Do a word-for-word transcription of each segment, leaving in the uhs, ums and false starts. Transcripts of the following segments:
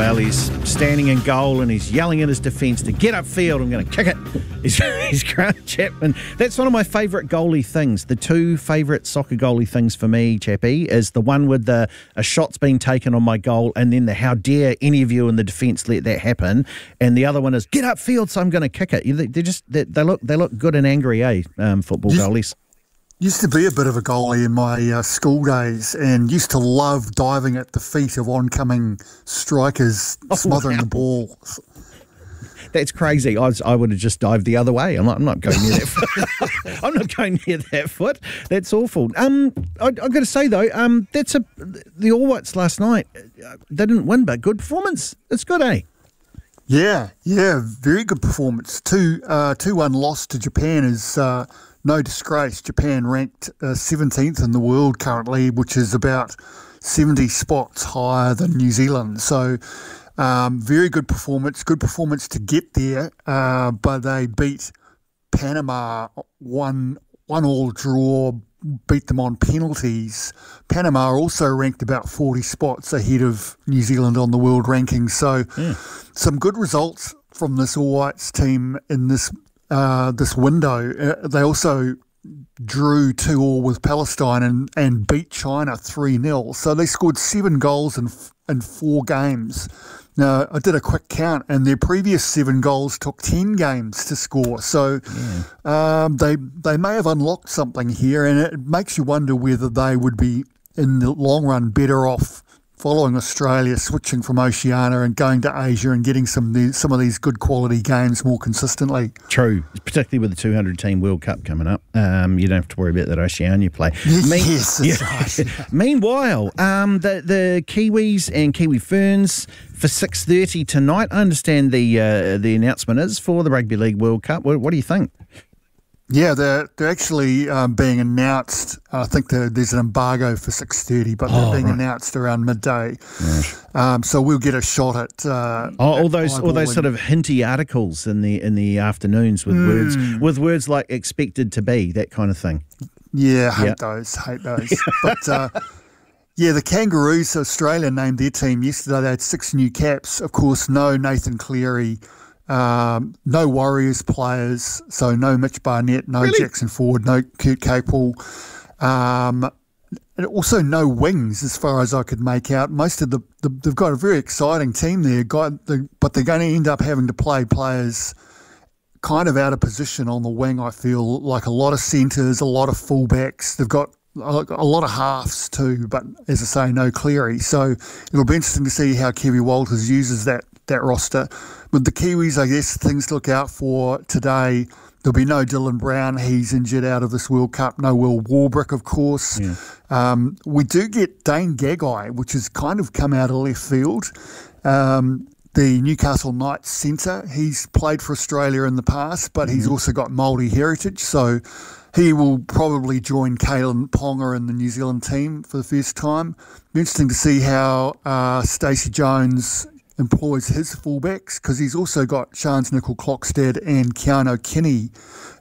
Well, he's standing in goal and he's yelling at his defence to get upfield. I'm going to kick it. He's, he's Grant Chapman. That's one of my favourite goalie things. The two favourite soccer goalie things for me, Chappie, is the one with the a shot's been taken on my goal, and then the how dare any of you in the defence let that happen. And the other one is get upfield, so I'm going to kick it. They, they just they, they look they look good and angry, eh? Um, football you, goalies. Used to be a bit of a goalie in my uh, school days, and used to love diving at the feet of oncoming strikers, oh, smothering wow. the ball. That's crazy. I, was, I would have just dived the other way. I'm not, I'm not going near that foot. I'm not going near that foot. That's awful. Um, I, I've got to say, though, um, that's a the All Whites last night, uh, they didn't win, but good performance. It's good, eh? Yeah, yeah, very good performance. Two, uh, two one loss to Japan is uh, no disgrace. Japan ranked uh, seventeenth in the world currently, which is about seventy spots higher than New Zealand. So um, very good performance, good performance to get there, uh, but they beat Panama one, one all draw, beat them on penalties. Panama are also ranked about forty spots ahead of New Zealand on the world rankings. So yeah. some good results from this All Whites team in this uh, this window. Uh, they also drew two all with Palestine and, and beat China three nil. So they scored seven goals in, in four games. Now, I did a quick count, and their previous seven goals took ten games to score. So yeah. um, they they may have unlocked something here, and it makes you wonder whether they would be, in the long run, better off following Australia, switching from Oceania and going to Asia and getting some of these, some of these good quality games more consistently. True, particularly with the two hundred team World Cup coming up. Um, you don't have to worry about that Oceania play. Yes, Me- yes that's yeah. right. Meanwhile, um, the, the Kiwis and Kiwi Ferns for six thirty tonight. I understand the uh, the announcement is for the Rugby League World Cup. What, what do you think? Yeah, they're, they're actually um, being announced. I think there's an embargo for six thirty, but they're oh, being right. announced around midday. Right. Um, so we'll get a shot at uh, oh, all at those all those sort of hinty articles in the in the afternoons with mm. words with words like expected to be, that kind of thing. Yeah, hate yeah. those, hate those. but uh, yeah, the Kangaroos, Australia named their team yesterday. They had six new caps. Of course, no Nathan Cleary. Um, no Warriors players, so no Mitch Barnett, no really? Jackson Ford, no Kurt Capel, um, and also no wings as far as I could make out. Most of the, the they've got a very exciting team there, got the, but they're going to end up having to play players kind of out of position on the wing. I feel like a lot of centres, a lot of fullbacks. They've got a lot of halves too, but as I say, no Cleary. So it'll be interesting to see how Kevin Walters uses that that roster. With the Kiwis, I guess things to look out for today. There'll be no Dylan Brown. He's injured out of this World Cup. No Will Warbrick, of course. Yeah. Um, we do get Dane Gagai, which has kind of come out of left field. Um, the Newcastle Knights centre. He's played for Australia in the past, but mm-hmm. he's also got Māori heritage. So he will probably join Kalen Ponga in the New Zealand team for the first time. Be interesting to see how uh, Stacey Jones employs his fullbacks, because he's also got Shans Nicol-Clockstead and Keanu Kinney,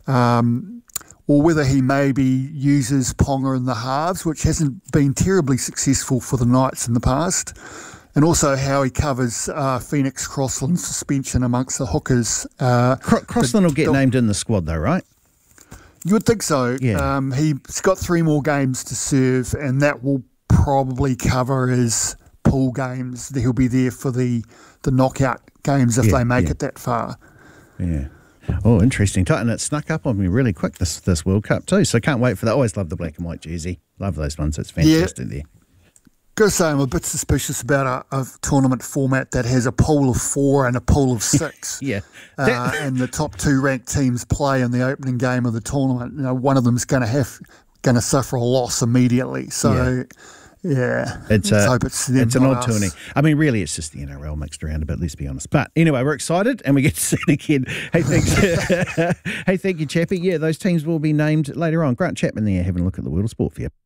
um, or whether he maybe uses Ponga in the halves, which hasn't been terribly successful for the Knights in the past, and also how he covers uh, Phoenix Crossland's suspension amongst the hookers. Uh, Cro- Crossland will get the, named in the squad though, right? You would think so. Yeah. Um, he's got three more games to serve, and that will probably cover his pool games. He'll be there for the, the knockout games if yeah, they make yeah. it that far. Yeah. Oh, interesting. And it snuck up on me really quick, this this World Cup too. So can't wait for that. I always love the black and white jersey. Love those ones. It's fantastic yeah. there. Got to say, I'm a bit suspicious about a, a tournament format that has a pool of four and a pool of six. yeah. Uh, and the top two ranked teams play in the opening game of the tournament. You know, one of them's going to have going to suffer a loss immediately. So. Yeah. Yeah, it's, let's a, hope it's, them, it's an odd us. tourney. I mean, really, it's just the N R L mixed around a bit, let's be honest. But anyway, we're excited and we get to see it again. Hey, thanks. Hey, thank you, Chappie. Yeah, those teams will be named later on. Grant Chapman there having a look at the world of sport for you.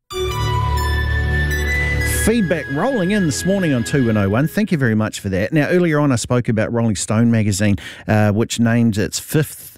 Feedback rolling in this morning on two one oh one. Thank you very much for that. Now, earlier on, I spoke about Rolling Stone magazine, uh, which named its fifth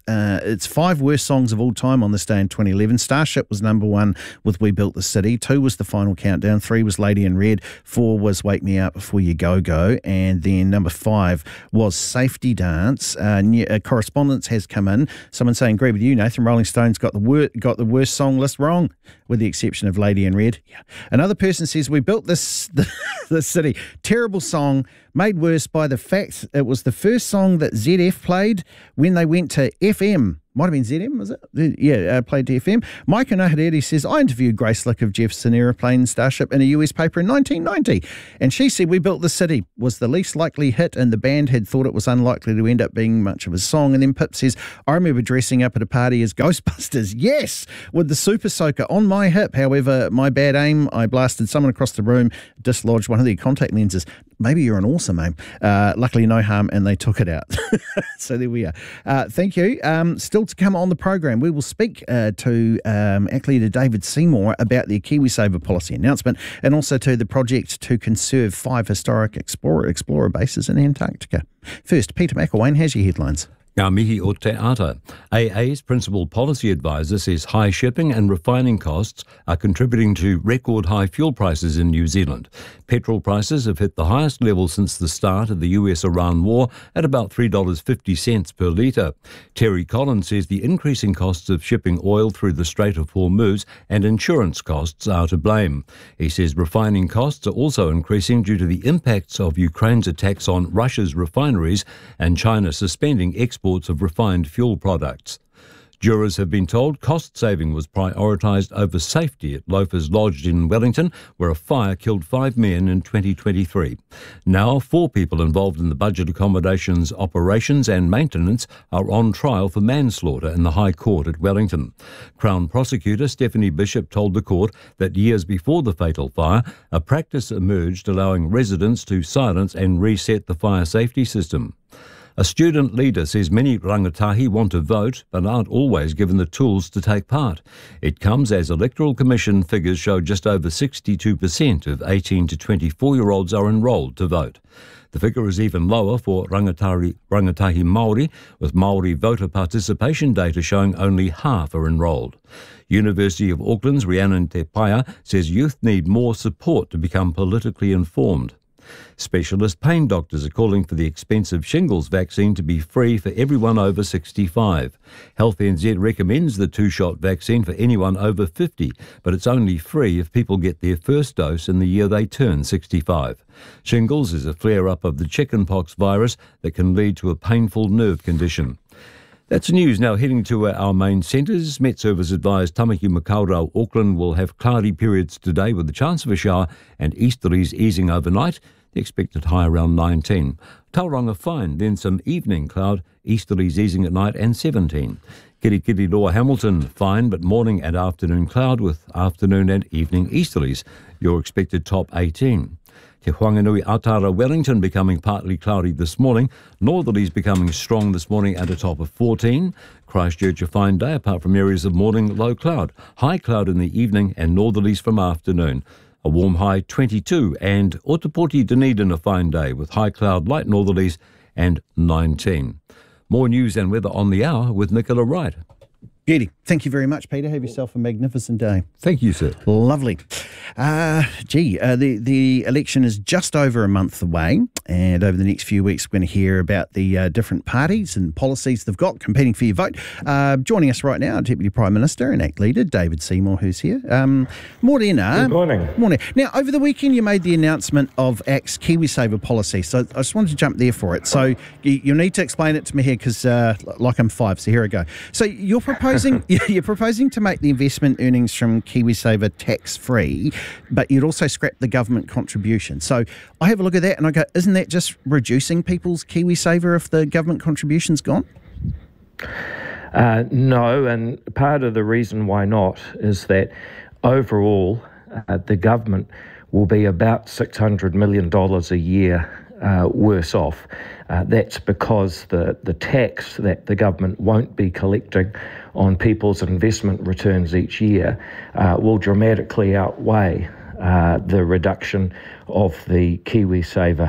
Uh, it's five worst songs of all time on this day in twenty eleven. Starship was number one with We Built the City. Two was The Final Countdown. Three was Lady in Red. Four was Wake Me Up Before You Go Go. And then number five was Safety Dance. Uh, new, uh, correspondence has come in. Someone saying, agree with you, Nathan. Rolling Stones got the wor- got the worst song list wrong, with the exception of Lady in Red. Yeah. Another person says, we built this the, the city. Terrible song, made worse by the fact it was the first song that Z F played when they went to F M. Might have been Z M, was it? Yeah, uh, played to F M. Mike Onahareri says, I interviewed Grace Lick of Jefferson Aeroplane Starship in a U S paper in nineteen ninety. And she said, We Built the City was the least likely hit, and the band had thought it was unlikely to end up being much of a song. And then Pip says, I remember dressing up at a party as Ghostbusters. Yes, with the Super Soaker on my hip. However, my bad aim, I blasted someone across the room, dislodged one of their contact lenses. Maybe you're an awesome aim. Uh, luckily, no harm, and they took it out. So there we are. Uh, thank you. Um, still to come on the program, we will speak uh, to um, A C Leader David Seymour about their KiwiSaver policy announcement, and also to the project to conserve five historic explorer, explorer bases in Antarctica. First, Peter McElwain has your headlines. Ngā mihi o te ata. A A's principal policy advisor says high shipping and refining costs are contributing to record high fuel prices in New Zealand. Petrol prices have hit the highest level since the start of the U S-Iran war at about three dollars fifty per litre. Terry Collins says the increasing costs of shipping oil through the Strait of Hormuz and insurance costs are to blame. He says refining costs are also increasing due to the impacts of Ukraine's attacks on Russia's refineries and China suspending exports of refined fuel products. Jurors have been told cost saving was prioritised over safety at Loafers Lodge in Wellington, where a fire killed five men in twenty twenty-three. Now, four people involved in the budget accommodations operations and maintenance are on trial for manslaughter in the High Court at Wellington. Crown Prosecutor Stephanie Bishop told the court that years before the fatal fire, a practice emerged allowing residents to silence and reset the fire safety system. A student leader says many rangatahi want to vote but aren't always given the tools to take part. It comes as Electoral Commission figures show just over sixty-two percent of eighteen to twenty-four-year-olds are enrolled to vote. The figure is even lower for rangatahi, rangatahi Māori, with Māori voter participation data showing only half are enrolled. University of Auckland's Rhiannon Te Paia says youth need more support to become politically informed. Specialist pain doctors are calling for the expensive shingles vaccine to be free for everyone over sixty-five. Health N Z recommends the two-shot vaccine for anyone over fifty, but it's only free if people get their first dose in the year they turn sixty-five. Shingles is a flare-up of the chickenpox virus that can lead to a painful nerve condition. That's news. Now heading to our main centres. Met Service advised Tamaki Makaurau Auckland will have cloudy periods today with the chance of a shower and easterlies easing overnight. The expected high around nineteen. Tauranga fine, then some evening cloud, easterlies easing at night and seventeen. Kirikiriroa Hamilton fine, but morning and afternoon cloud with afternoon and evening easterlies. Your expected top eighteen. Te Whanganui Atara Wellington becoming partly cloudy this morning. Northerlies becoming strong this morning at a top of fourteen. Christchurch a fine day apart from areas of morning low cloud. High cloud in the evening and northerlies from afternoon. A warm high twenty-two, and Otapoti Dunedin a fine day with high cloud light northerlies and nineteen. More news and weather on the hour with Nicola Wright. Beauty. Thank you very much, Peter. Have yourself a magnificent day. Thank you, sir. Lovely. Uh, gee, uh, the, the election is just over a month away, and over the next few weeks we're going to hear about the uh, different parties and policies they've got competing for your vote. Uh, joining us right now, Deputy Prime Minister and A C Leader David Seymour, who's here. Um, Morena. Good morning. Morning. Now, over the weekend you made the announcement of A C's KiwiSaver policy, so I just wanted to jump there for it. So you, you'll need to explain it to me here because, uh, like I'm five, so here I go. So you're proposing... You're proposing to make the investment earnings from KiwiSaver tax-free, but you'd also scrap the government contribution. So I have a look at that and I go, isn't that just reducing people's KiwiSaver if the government contribution's gone? Uh, no, and part of the reason why not is that overall uh, the government will be about six hundred million dollars a year Uh, worse off. Uh, that's because the, the tax that the government won't be collecting on people's investment returns each year uh, will dramatically outweigh uh, the reduction of the KiwiSaver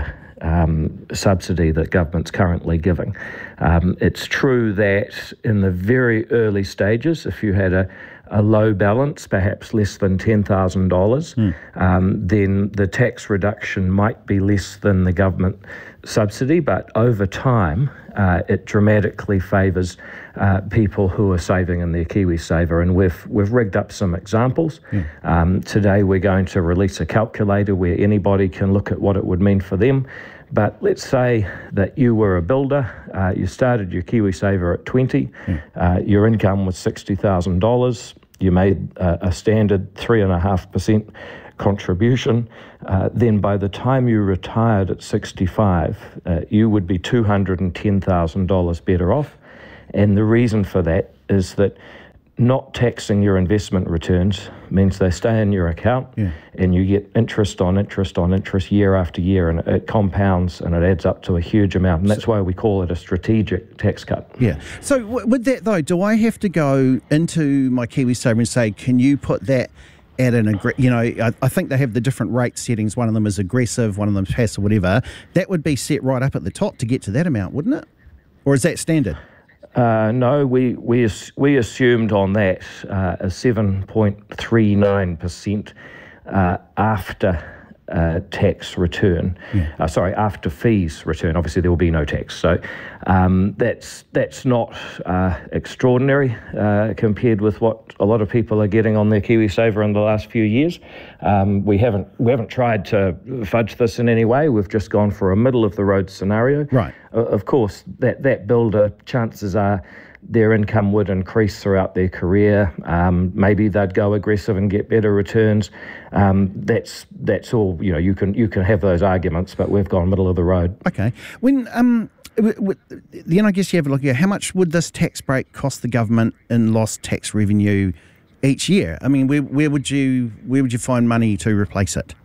um, subsidy that government's currently giving. Um, it's true that in the very early stages, if you had a, a low balance, perhaps less than ten thousand dollars, mm. um, then the tax reduction might be less than the government subsidy, but over time, uh, it dramatically favours uh, people who are saving in their KiwiSaver, and we've we've rigged up some examples. Yeah. Um, today we're going to release a calculator where anybody can look at what it would mean for them. But let's say that you were a builder, uh, you started your KiwiSaver at twenty, yeah. uh, your income was sixty thousand dollars, you made uh, a standard three point five percent contribution, uh, then by the time you retired at sixty-five, uh, you would be two hundred ten thousand dollars better off. And the reason for that is that not taxing your investment returns means they stay in your account, yeah. and you get interest on interest on interest year after year, and it compounds and it adds up to a huge amount, and that's why we call it a strategic tax cut. Yeah. So w- with that though, do I have to go into my KiwiSaver and say, can you put that at an, aggr- you know, I, I think they have the different rate settings. One of them is aggressive, one of them is passive, whatever. That would be set right up at the top to get to that amount, wouldn't it? Or is that standard? Uh, no, we we we assumed on that uh, a seven point three nine percent uh, after uh, tax return. Yeah. Uh, sorry, after fees return. Obviously, there will be no tax. So um, that's that's not uh, extraordinary uh, compared with what a lot of people are getting on their KiwiSaver in the last few years. Um, we haven't we haven't tried to fudge this in any way. We've just gone for a middle of the road scenario. Right. Uh, of course, that that builder, chances are their income would increase throughout their career. Um, maybe they'd go aggressive and get better returns. Um, that's that's all. You know, you can you can have those arguments, but we've gone middle of the road. Okay. When um, w- w- then I guess you have a look at how much would this tax break cost the government in lost tax revenue each year? I mean, where where would you where would you find money to replace it?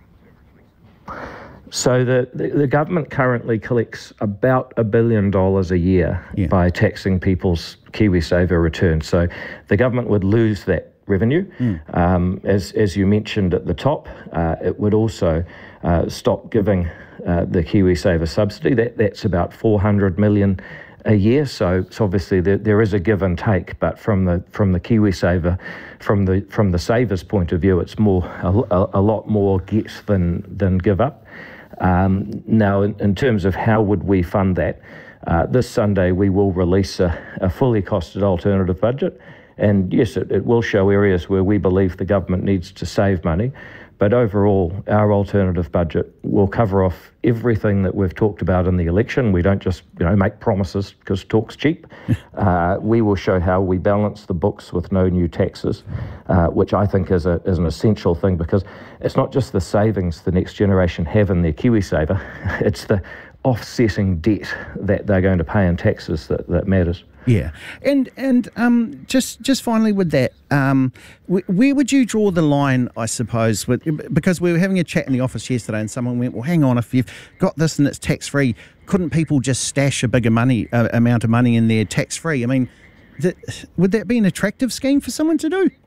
So the, the, the government currently collects about a billion dollars a year yeah. by taxing people's KiwiSaver returns. So the government would lose that revenue. Mm. Um, as as you mentioned at the top, uh, it would also uh, stop giving uh, the KiwiSaver subsidy. That that's about four hundred million a year. So, so obviously there, there is a give and take, but from the from the KiwiSaver, from the from the saver's point of view, it's more a, a, a lot more get than than give up. Um, now, in, in terms of how would we fund that, uh, this Sunday we will release a, a fully costed alternative budget. And yes, it, it will show areas where we believe the government needs to save money. But overall, our alternative budget will cover off everything that we've talked about in the election. We don't just, you know, make promises because talk's cheap. uh, we will show how we balance the books with no new taxes, uh, which I think is a is an essential thing, because it's not just the savings the next generation have in their KiwiSaver, it's the offsetting debt that they're going to pay in taxes that, that matters. Yeah, and and um, just just finally with that, um, wh- where would you draw the line, I suppose, with, because we were having a chat in the office yesterday and someone went, well, hang on, if you've got this and it's tax-free, couldn't people just stash a bigger money uh, amount of money in there tax-free? I mean, th- would that be an attractive scheme for someone to do?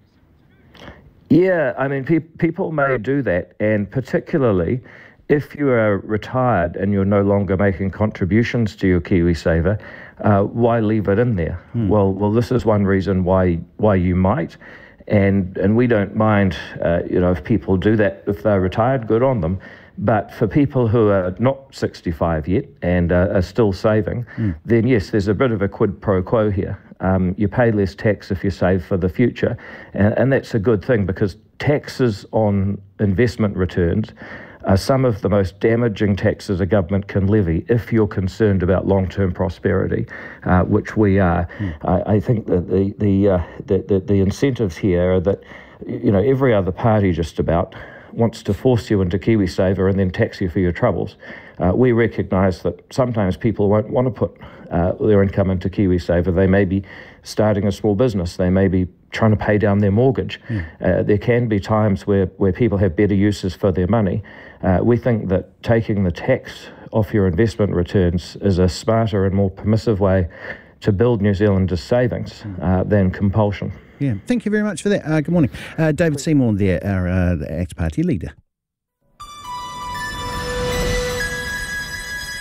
Yeah, I mean, pe- people may do that, and particularly if you are retired and you're no longer making contributions to your KiwiSaver, uh, why leave it in there? Hmm. Well, well, this is one reason why why you might, and and we don't mind, uh, you know, if people do that if they're retired, good on them. But for people who are not sixty-five yet and uh, are still saving, hmm. then yes, there's a bit of a quid pro quo here. Um, you pay less tax if you save for the future, and, and that's a good thing, because taxes on investment returns are some of the most damaging taxes a government can levy if you're concerned about long-term prosperity, uh, which we are. Mm. I, I think that the the, uh, the the the incentives here are that, you know, every other party just about wants to force you into KiwiSaver and then tax you for your troubles. Uh, we recognise that sometimes people won't want to put uh, their income into KiwiSaver. They may be starting a small business. They may be trying to pay down their mortgage. Mm. Uh, there can be times where, where people have better uses for their money. Uh, we think that taking the tax off your investment returns is a smarter and more permissive way to build New Zealanders' savings uh, than compulsion. Yeah, thank you very much for that. Uh, good morning. Uh, David Seymour there, our uh, the ACT Party leader.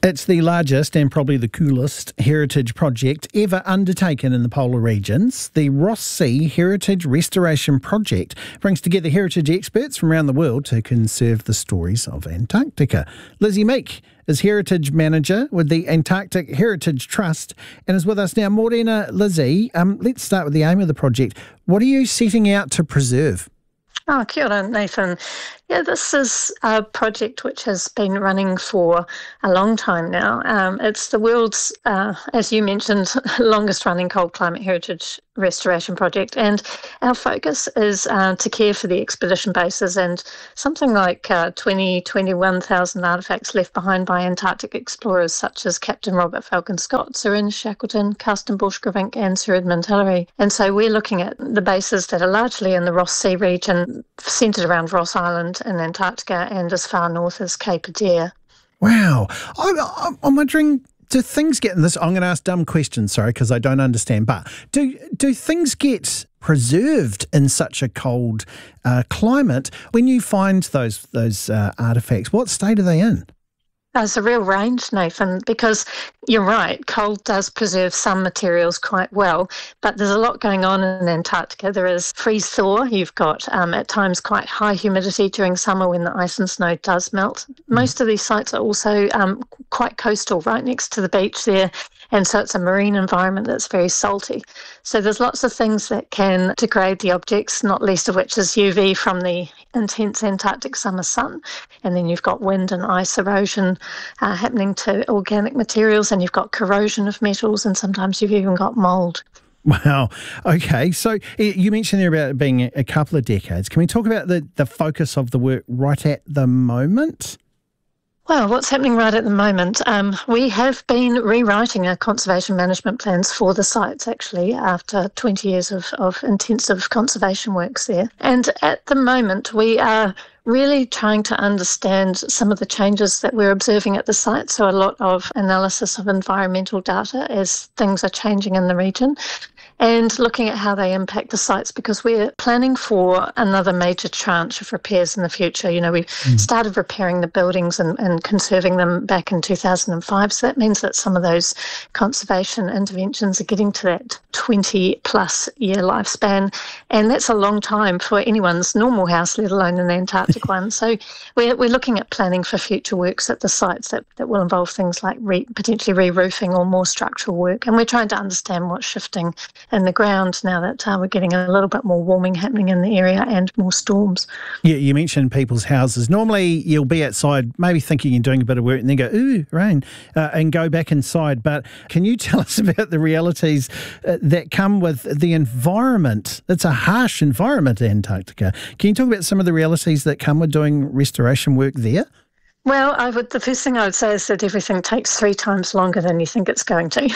It's the largest and probably the coolest heritage project ever undertaken in the polar regions. The Ross Sea Heritage Restoration Project brings together heritage experts from around the world to conserve the stories of Antarctica. Lizzie Meek is Heritage Manager with the Antarctic Heritage Trust and is with us now. Morena, Lizzie, um, let's start with the aim of the project. What are you setting out to preserve? Oh, kia ora, Nathan. Yeah, this is a project which has been running for a long time now. Um, it's the world's, uh, as you mentioned, longest running cold climate heritage restoration project. And our focus is uh, to care for the expedition bases and something like uh, twenty, twenty-one thousand artefacts left behind by Antarctic explorers such as Captain Robert Falcon Scott, Sir Ernest Shackleton, Carsten Bushgravink and Sir Edmund Hillary. And so we're looking at the bases that are largely in the Ross Sea region, centred around Ross Island in Antarctica and as far north as Cape Adare. Wow. I, I'm wondering, do things get in this? I'm going to ask dumb questions, sorry, because I don't understand. But do do things get preserved in such a cold uh, climate? When you find those those uh, artefacts, what state are they in? There's a real range, Nathan, because you're right, cold does preserve some materials quite well, but there's a lot going on in Antarctica. There is freeze-thaw. You've got um, at times quite high humidity during summer when the ice and snow does melt. Most of these sites are also um, quite coastal, right next to the beach there, and so it's a marine environment that's very salty. So there's lots of things that can degrade the objects, not least of which is U V from the intense Antarctic summer sun. And then you've got wind and ice erosion uh, happening to organic materials, and you've got corrosion of metals, and sometimes you've even got mould. Wow. Okay. So you mentioned there about it being a couple of decades. Can we talk about the, the focus of the work right at the moment? Well, what's happening right at the moment? Um, we have been rewriting our conservation management plans for the sites, actually, after twenty years of, of intensive conservation works there. And at the moment, we are really trying to understand some of the changes that we're observing at the site. So a lot of analysis of environmental data as things are changing in the region, and looking at how they impact the sites, because we're planning for another major tranche of repairs in the future. You know, we mm. started repairing the buildings and, and conserving them back in two thousand five, so that means that some of those conservation interventions are getting to that twenty plus year lifespan, and that's a long time for anyone's normal house, let alone an Antarctic one. So we're, we're looking at planning for future works at the sites that, that will involve things like re, potentially re-roofing or more structural work, and we're trying to understand what's shifting in the ground now that uh, we're getting a little bit more warming happening in the area and more storms. Yeah, you mentioned people's houses. Normally you'll be outside maybe thinking you're doing a bit of work and then go, ooh, rain, uh, and go back inside. But can you tell us about the realities uh, that come with the environment? It's a harsh environment, Antarctica. Can you talk about some of the realities that come with doing restoration work there? Well, I would. The first thing I would say is that everything takes three times longer than you think it's going to.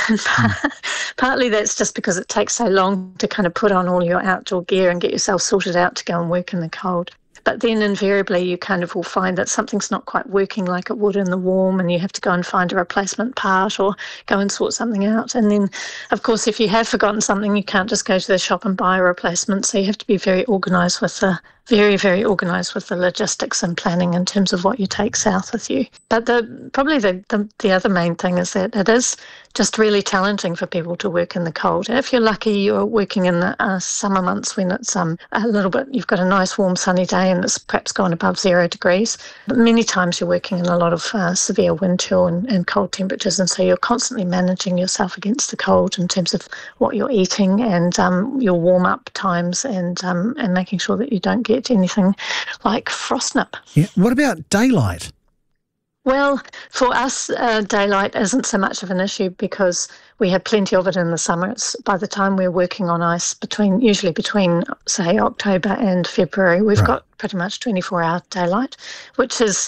mm. Partly that's just because it takes so long to kind of put on all your outdoor gear and get yourself sorted out to go and work in the cold. But then invariably you kind of will find that something's not quite working like it would in the warm, and you have to go and find a replacement part or go and sort something out. And then, of course, if you have forgotten something, you can't just go to the shop and buy a replacement. So you have to be very organised with the very, very organised with the logistics and planning in terms of what you take south with you. But the probably the, the, the other main thing is that it is just really challenging for people to work in the cold. If you're lucky, you're working in the uh, summer months when it's um a little bit, you've got a nice warm sunny day and it's perhaps gone above zero degrees. But many times you're working in a lot of uh, severe wind chill and, and cold temperatures, and so you're constantly managing yourself against the cold in terms of what you're eating and um, your warm-up times and um, and making sure that you don't get anything like frostnip. Yeah. What about daylight? Well, for us, uh, daylight isn't so much of an issue because we have plenty of it in the summer. It's, by the time we're working on ice, between usually between, say, October and February, we've right. got pretty much twenty-four hour daylight, which is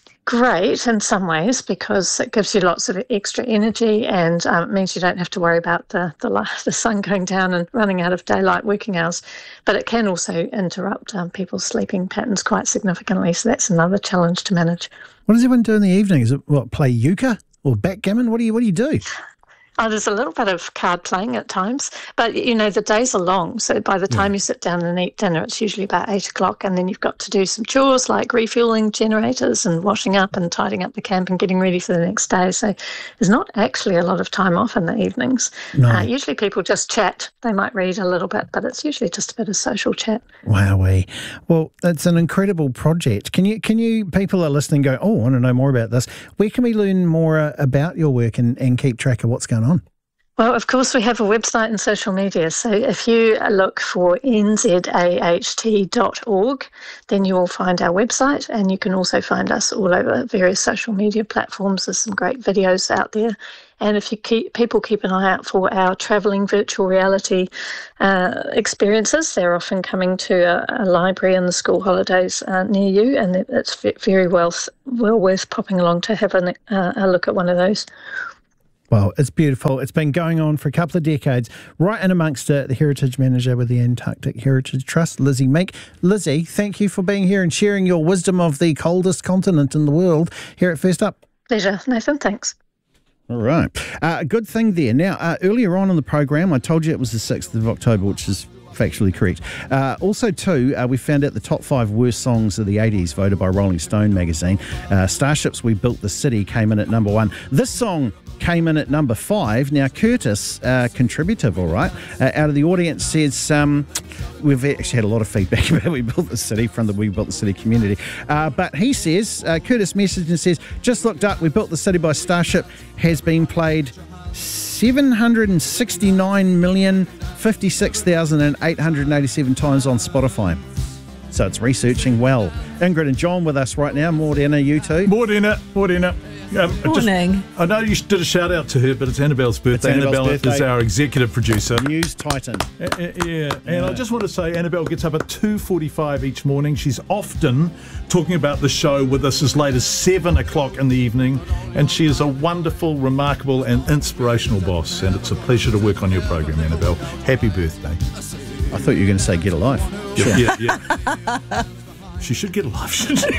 great in some ways because it gives you lots of extra energy, and um, it means you don't have to worry about the, the the sun going down and running out of daylight working hours. But it can also interrupt um, people's sleeping patterns quite significantly, so that's another challenge to manage. What does everyone do in the evening? Is it what, play euchre or backgammon? What do you what do you do? Oh, there's a little bit of card playing at times, but, you know, the days are long. So by the time yeah. you sit down and eat dinner, it's usually about eight o'clock. And then you've got to do some chores like refueling generators and washing up and tidying up the camp and getting ready for the next day. So there's not actually a lot of time off in the evenings. No. Uh, usually people just chat. They might read a little bit, but it's usually just a bit of social chat. Wowee. Well, it's an incredible project. Can you, can you, people are listening go, oh, I want to know more about this. Where can we learn more uh, about your work and, and keep track of what's going on? Well, of course, we have a website and social media. So if you look for n z a h t dot org, then you will find our website, and you can also find us all over various social media platforms. There's some great videos out there. And if you keep people keep an eye out for our travelling virtual reality uh, experiences, they're often coming to a, a library in the school holidays uh, near you, and it's very well, well worth popping along to have a, uh, a look at one of those. Well, it's beautiful. It's been going on for a couple of decades, right in amongst it, the Heritage Manager with the Antarctic Heritage Trust, Lizzie Meek. Lizzie, thank you for being here and sharing your wisdom of the coldest continent in the world here at First Up. Pleasure, Nathan. Thanks. All right. Uh, good thing there. Now, uh, earlier on in the program, I told you it was the sixth of October, which is factually correct. Uh, also, too, uh, we found out the top five worst songs of the eighties voted by Rolling Stone magazine. Uh, Starship's We Built the City came in at number one. This song came in at number five. Now, Curtis, uh, contributive, all right, uh, out of the audience says, um, we've actually had a lot of feedback about We Built the City from the We Built the City community. Uh, but he says, uh, Curtis messaged and says, just looked up, We Built the City by Starship has been played seven hundred sixty-nine million fifty-six thousand eight hundred eighty-seven times on Spotify. So it's researching well. Ingrid and John with us right now. Morena, you too. Morena, Morena. Um, Morning. Just, I know you did a shout out to her, but it's Annabelle's birthday. It's Annabelle's Annabelle birthday. is our executive producer. News Titan. Uh, uh, yeah, and yeah. I just want to say Annabelle gets up at two forty-five each morning. She's often talking about the show with us as late as seven o'clock in the evening, and she is a wonderful, remarkable and inspirational boss, and it's a pleasure to work on your program, Annabelle. Happy birthday. I thought you were going to say get a life. Yeah, yeah. yeah. She should get a life, shouldn't she?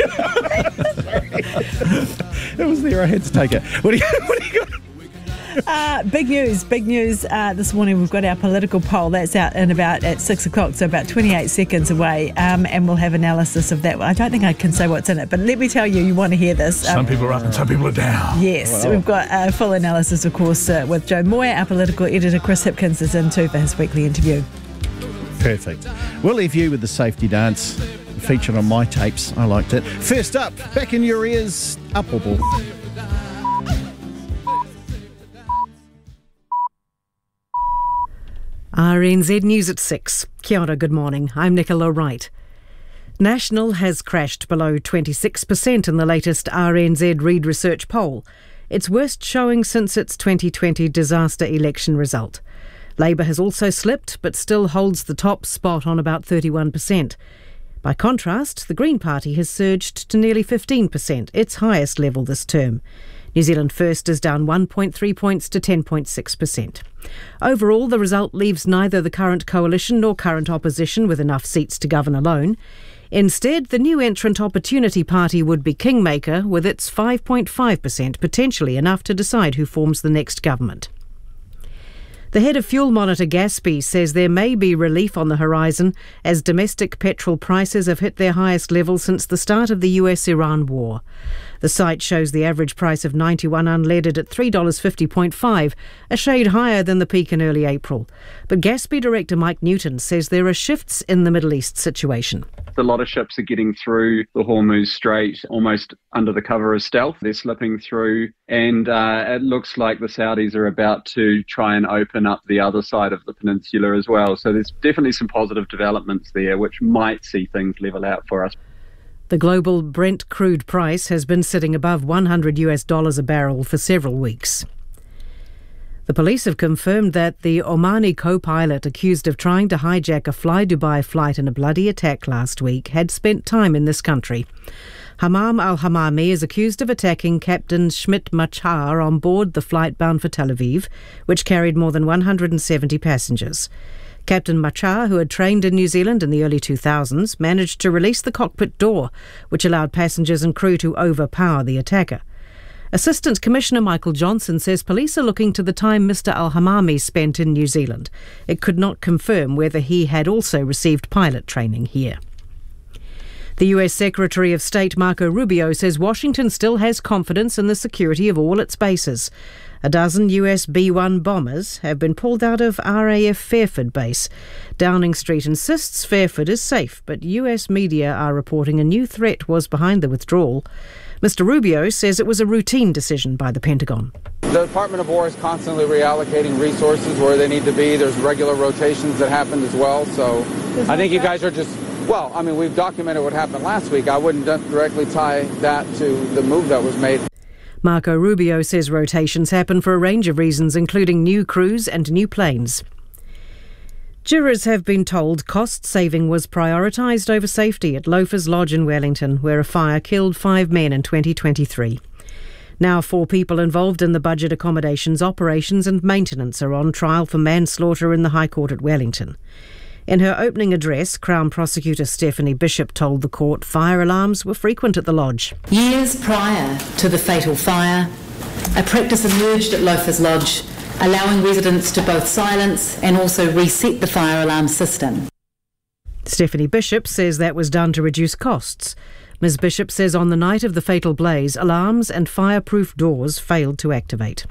It was there. I had to take it. What do you, what do you got? Uh, big news, big news. Uh, this morning we've got our political poll. That's out in about at six o'clock, so about twenty-eight seconds away. Um, and we'll have analysis of that. I don't think I can say what's in it, but let me tell you, you want to hear this. Some um, people are up and some people are down. Yes, Wow. We've got a full analysis, of course, uh, with Joe Moyer. Our political editor, Chris Hipkins, is in too for his weekly interview. Perfect. We'll leave you with the safety dance featured on my tapes. I liked it. First up, back in your ears, Up Bubble. R N Z News at six. Kia ora, good morning. I'm Nicola Wright. National has crashed below twenty-six percent in the latest R N Z Reid Research poll, its worst showing since its twenty twenty disaster election result. Labour has also slipped, but still holds the top spot on about thirty-one percent. By contrast, the Green Party has surged to nearly fifteen percent, its highest level this term. New Zealand First is down one point three points to ten point six percent. Overall, the result leaves neither the current coalition nor current opposition with enough seats to govern alone. Instead, the new entrant Opportunity Party would be kingmaker, with its five point five percent potentially enough to decide who forms the next government. The head of fuel monitor Gaspy says there may be relief on the horizon as domestic petrol prices have hit their highest level since the start of the U S Iran war. The site shows the average price of ninety-one unleaded at three dollars fifty point five, a shade higher than the peak in early April. But Gaspy director Mike Newton says there are shifts in the Middle East situation. A lot of ships are getting through the Hormuz Strait almost under the cover of stealth. They're slipping through, and uh, it looks like the Saudis are about to try and open up the other side of the peninsula as well. So there's definitely some positive developments there, which might see things level out for us. The global Brent crude price has been sitting above one hundred US dollars a barrel for several weeks. The police have confirmed that the Omani co-pilot accused of trying to hijack a Fly Dubai flight in a bloody attack last week had spent time in this country. Hamam al-Hamami is accused of attacking Captain Schmidt Machar on board the flight bound for Tel Aviv, which carried more than one hundred seventy passengers. Captain Machar, who had trained in New Zealand in the early two thousands, managed to release the cockpit door, which allowed passengers and crew to overpower the attacker. Assistant Commissioner Michael Johnson says police are looking to the time Mr Al-Hamami spent in New Zealand. It could not confirm whether he had also received pilot training here. The U S Secretary of State Marco Rubio says Washington still has confidence in the security of all its bases. A dozen U S B one bombers have been pulled out of R A F Fairford base. Downing Street insists Fairford is safe, but U S media are reporting a new threat was behind the withdrawal. Mister Rubio says it was a routine decision by the Pentagon. The Department of War is constantly reallocating resources where they need to be. There's regular rotations that happened as well. So I think you guys are just, well, I mean, we've documented what happened last week. I wouldn't directly tie that to the move that was made. Marco Rubio says rotations happen for a range of reasons, including new crews and new planes. Jurors have been told cost saving was prioritised over safety at Loafers Lodge in Wellington, where a fire killed five men in twenty twenty-three. Now four people involved in the budget accommodations, operations and maintenance are on trial for manslaughter in the High Court at Wellington. In her opening address, Crown Prosecutor Stephanie Bishop told the court fire alarms were frequent at the lodge. Years prior to the fatal fire, a practice emerged at Loafers Lodge, allowing residents to both silence and also reset the fire alarm system. Stephanie Bishop says that was done to reduce costs. Miz Bishop says on the night of the fatal blaze, alarms and fireproof doors failed to activate.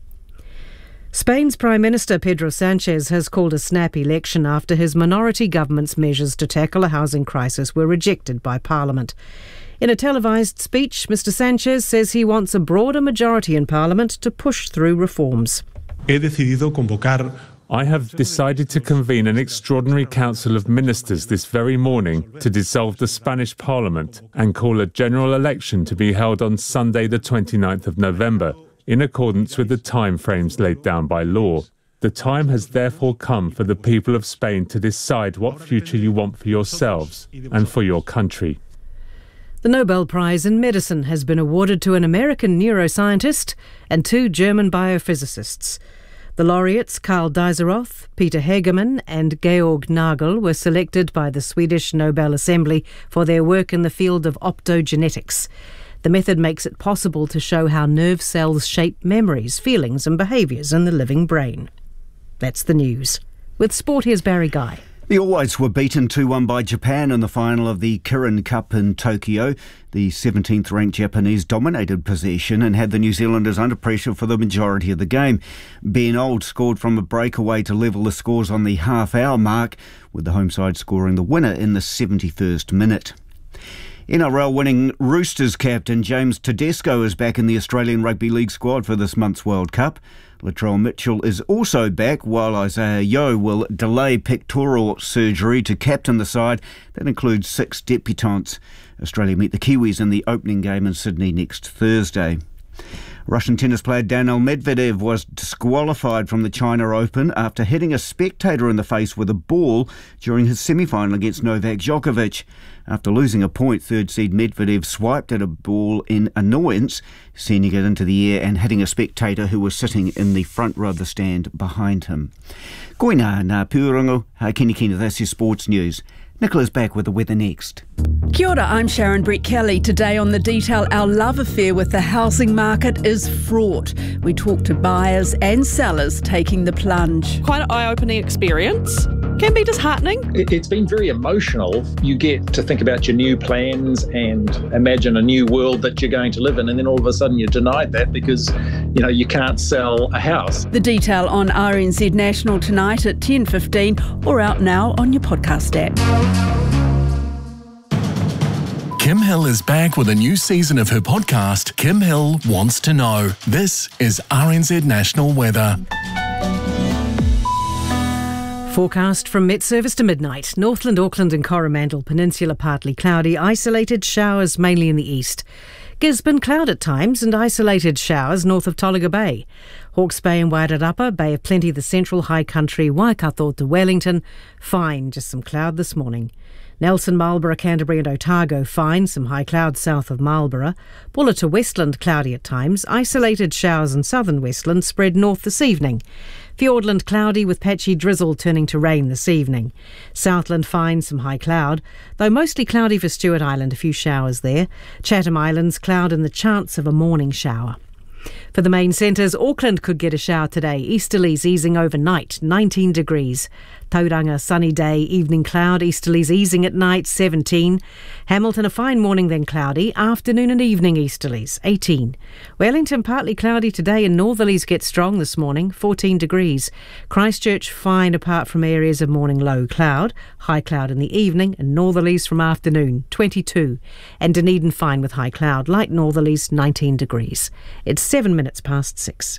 Spain's Prime Minister Pedro Sanchez has called a snap election after his minority government's measures to tackle a housing crisis were rejected by Parliament. In a televised speech, Mister Sanchez says he wants a broader majority in Parliament to push through reforms. He decidido convocar I have decided to convene an extraordinary council of ministers this very morning to dissolve the Spanish Parliament and call a general election to be held on Sunday the twenty-ninth of November, in accordance with the timeframes laid down by law. The time has therefore come for the people of Spain to decide what future you want for yourselves and for your country. The Nobel Prize in Medicine has been awarded to an American neuroscientist and two German biophysicists. The laureates Karl Dieseroth, Peter Hagemann and Georg Nagel were selected by the Swedish Nobel Assembly for their work in the field of optogenetics. The method makes it possible to show how nerve cells shape memories, feelings and behaviours in the living brain. That's the news. With sport, here's Barry Guy. The All Whites were beaten two one by Japan in the final of the Kirin Cup in Tokyo. The seventeenth ranked Japanese dominated possession and had the New Zealanders under pressure for the majority of the game. Ben Old scored from a breakaway to level the scores on the half-hour mark, with the home side scoring the winner in the seventy-first minute. N R L winning Roosters captain James Tedesco is back in the Australian Rugby League squad for this month's World Cup. Latrell Mitchell is also back, while Isaiah Yeo will delay pectoral surgery to captain the side. That includes six debutants. Australia meet the Kiwis in the opening game in Sydney next Thursday. Russian tennis player Daniil Medvedev was disqualified from the China Open after hitting a spectator in the face with a ball during his semi-final against Novak Djokovic. After losing a point, third seed Medvedev swiped at a ball in annoyance, sending it into the air and hitting a spectator who was sitting in the front row of the stand behind him. Koina nā pūrongo, ha kini kina, that's your sports news. Nicola's back with the weather next. Kia ora, I'm Sharon Brett Kelly. Today on The Detail, our love affair with the housing market is fraught. We talk to buyers and sellers taking the plunge. Quite an eye-opening experience. Can be disheartening. It's been very emotional. You get to think about your new plans and imagine a new world that you're going to live in, and then all of a sudden you're denied that because, you know, you can't sell a house. The Detail on R N Z National tonight at ten fifteen or out now on your podcast app. Kim Hill is back with a new season of her podcast, Kim Hill Wants to Know. This is R N Z National Weather. Forecast from Met Service to midnight. Northland, Auckland and Coromandel Peninsula partly cloudy. Isolated showers mainly in the east. Gisborne cloud at times and isolated showers north of Tolaga Bay. Hawke's Bay and Wairarapa, Bay of Plenty, the central high country, Waikato to Wellington. Fine, just some cloud this morning. Nelson, Marlborough, Canterbury and Otago fine, some high clouds south of Marlborough. Buller to Westland cloudy at times, isolated showers in southern Westland spread north this evening. Fiordland cloudy with patchy drizzle turning to rain this evening. Southland fine, some high cloud, though mostly cloudy for Stewart Island, a few showers there. Chatham Islands cloud and the chance of a morning shower. For the main centres, Auckland could get a shower today. Easterlies easing overnight, nineteen degrees. Tauranga, sunny day, evening cloud. Easterlies easing at night, seventeen. Hamilton, a fine morning, then cloudy. Afternoon and evening easterlies, eighteen. Wellington, partly cloudy today, and northerlies get strong this morning, fourteen degrees. Christchurch, fine apart from areas of morning low cloud. High cloud in the evening, and northerlies from afternoon, twenty-two. And Dunedin, fine with high cloud. Light northerlies, nineteen degrees. It's seven minutes past six.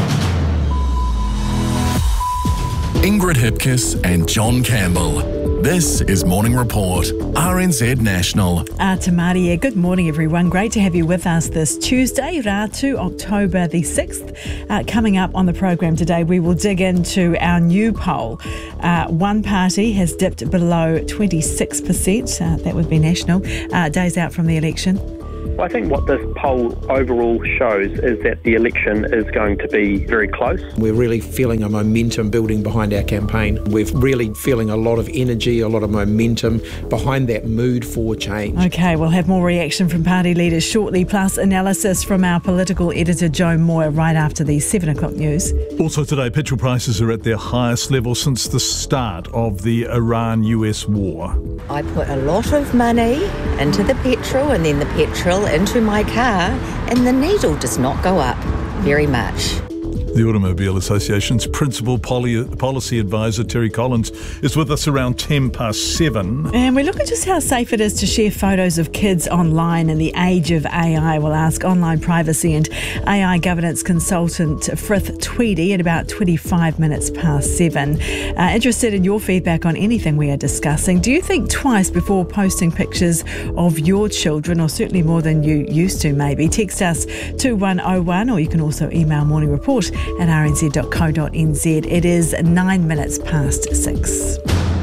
Ingrid Hipkiss and John Campbell. This is Morning Report, R N Z National. Uh, Tamaria, good morning everyone. Great to have you with us this Tuesday, Ratu, October the sixth. Uh, coming up on the program today, we will dig into our new poll. Uh, one party has dipped below twenty-six percent. Uh, that would be National. Uh, days out from the election. Well, I think what this poll overall shows is that the election is going to be very close. We're really feeling a momentum building behind our campaign. We're really feeling a lot of energy, a lot of momentum behind that mood for change. Okay, we'll have more reaction from party leaders shortly, plus analysis from our political editor Joe Moore right after the seven o'clock news. Also today, petrol prices are at their highest level since the start of the Iran-U S war. I put a lot of money into the petrol and then the petrol into my car, and the needle does not go up very much. The Automobile Association's principal poly- policy advisor, Terry Collins, is with us around ten past seven. And we look at just how safe it is to share photos of kids online in the age of A I. We'll ask online privacy and A I governance consultant Frith Tweedy at about twenty-five minutes past seven. Uh, interested in your feedback on anything we are discussing. Do you think twice before posting pictures of your children, or certainly more than you used to maybe? Text us two one oh one, or you can also email Morning Report at r n z dot co dot n z. It is nine minutes past six.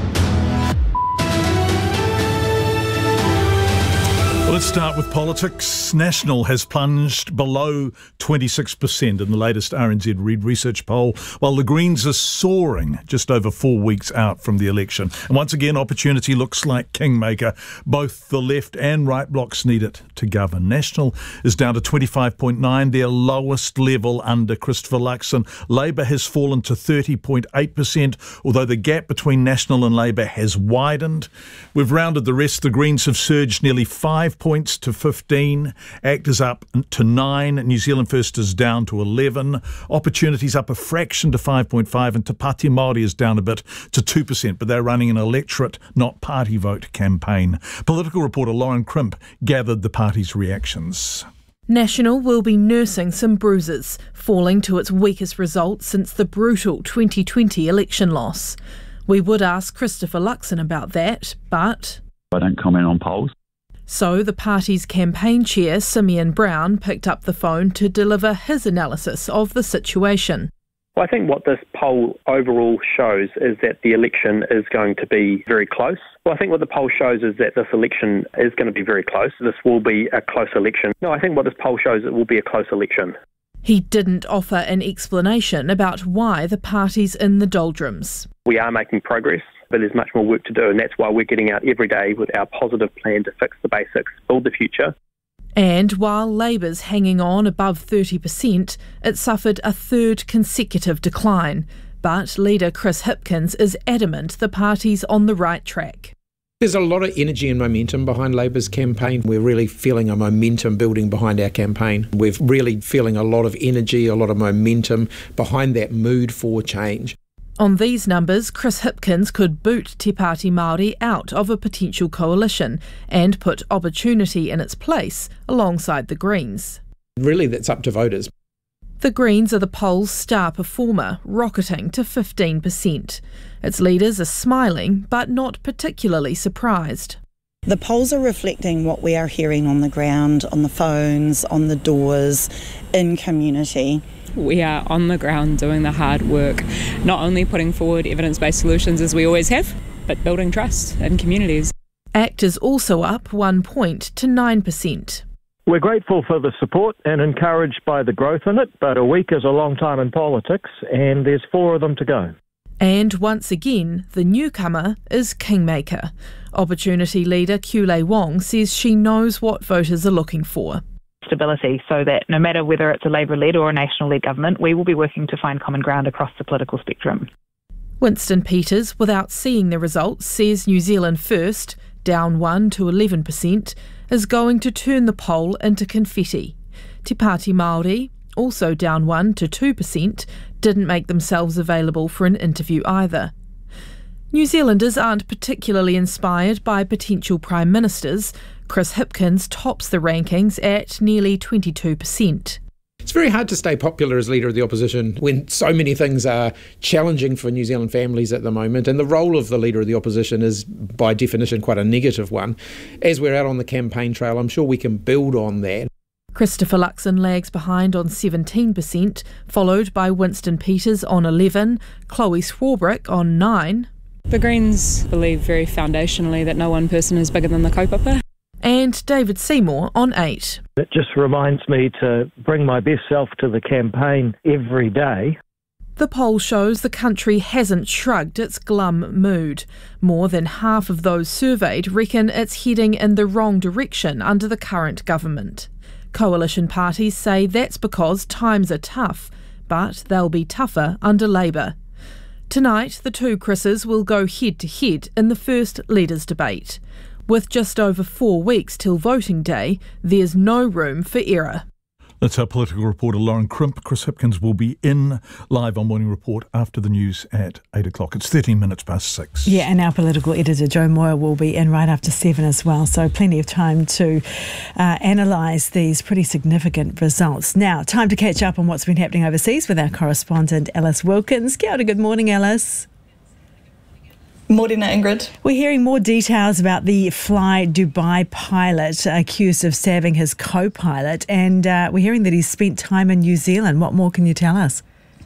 Well, let's start with politics. National has plunged below twenty-six percent in the latest R N Z Reid research poll, while the Greens are soaring just over four weeks out from the election. And once again, opportunity looks like kingmaker. Both the left and right blocs need it to govern. National is down to twenty-five point nine, their lowest level under Christopher Luxon. Labour has fallen to thirty point eight percent, although the gap between National and Labour has widened. We've rounded the rest. The Greens have surged nearly five points to fifteen. ACT is up to nine. New Zealand First is down to eleven. Opportunities up a fraction to five point five, and Te Pāti Māori is down a bit to two percent, but they're running an electorate, not party vote campaign. Political reporter Lauren Crimp gathered the party's reactions. National will be nursing some bruises, falling to its weakest result since the brutal twenty twenty election loss. We would ask Christopher Luxon about that, but I don't comment on polls. So the party's campaign chair, Simeon Brown, picked up the phone to deliver his analysis of the situation. Well, I think what this poll overall shows is that the election is going to be very close. Well, I think what the poll shows is that this election is going to be very close. This will be a close election. No, I think what this poll shows, it will be a close election. He didn't offer an explanation about why the party's in the doldrums. We are making progress, but there's much more work to do, and that's why we're getting out every day with our positive plan to fix the basics, build the future. And while Labour's hanging on above thirty percent, it suffered a third consecutive decline. But leader Chris Hipkins is adamant the party's on the right track. There's a lot of energy and momentum behind Labour's campaign. We're really feeling a momentum building behind our campaign. We're really feeling a lot of energy, a lot of momentum behind that mood for change. On these numbers, Chris Hipkins could boot Te Pāti Māori out of a potential coalition and put Opportunity in its place alongside the Greens. Really, that's up to voters. The Greens are the poll's star performer, rocketing to fifteen percent. Its leaders are smiling, but not particularly surprised. The polls are reflecting what we are hearing on the ground, on the phones, on the doors, in community. We are on the ground doing the hard work, not only putting forward evidence-based solutions as we always have, but building trust in communities. ACT is also up one point to nine percent. We're grateful for the support and encouraged by the growth in it, but a week is a long time in politics, and there's four of them to go. And once again, the newcomer is kingmaker. Opportunity leader Kule Wong says she knows what voters are looking for. stability, so that no matter whether it's a Labour-led or a national-led government, we will be working to find common ground across the political spectrum. Winston Peters, without seeing the results, says New Zealand First, down one to eleven percent, is going to turn the poll into confetti. Te Pāti Māori, also down one to two percent, didn't make themselves available for an interview either. New Zealanders aren't particularly inspired by potential prime ministers. Chris Hipkins tops the rankings at nearly twenty-two percent. It's very hard to stay popular as Leader of the Opposition when so many things are challenging for New Zealand families at the moment, and the role of the Leader of the Opposition is by definition quite a negative one. As we're out on the campaign trail, I'm sure we can build on that. Christopher Luxon lags behind on seventeen percent, followed by Winston Peters on eleven, Chloe Swarbrick on nine. The Greens believe very foundationally that no one person is bigger than the kaupapa. And David Seymour on eight. It just reminds me to bring my best self to the campaign every day. The poll shows the country hasn't shrugged its glum mood. More than half of those surveyed reckon it's heading in the wrong direction under the current government. Coalition parties say that's because times are tough, but they'll be tougher under Labour. Tonight, the two Chris's will go head-to-head in the first leaders' debate. With just over four weeks till voting day, there's no room for error. That's our political reporter Lauren Crimp. Chris Hipkins will be in live on Morning Report after the news at eight o'clock. It's thirteen minutes past six. Yeah, and our political editor Joe Moore will be in right after seven as well, so plenty of time to uh, analyse these pretty significant results. Now, time to catch up on what's been happening overseas with our correspondent Alice Wilkins. Kia ora, good morning, Alice. Morena, Ingrid. We're hearing more details about the Fly Dubai pilot accused of stabbing his co-pilot, and uh, we're hearing that he's spent time in New Zealand. What more can you tell us?